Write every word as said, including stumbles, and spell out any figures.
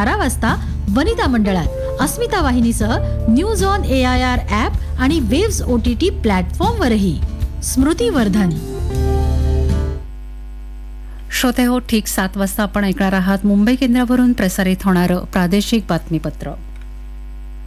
बारा वाजता वनिता मंडळात अस्मिता वाहिनीसह news on A I R app आणि वेव्स ओ टी टी प्लॅटफॉर्मवरही. स्मृती वर्धन. श्रोते हो, ठीक सात वाजता आपण ऐकणार आहात मुंबई केंद्रावरून प्रसारित होणारं प्रादेशिक बातमीपत्र.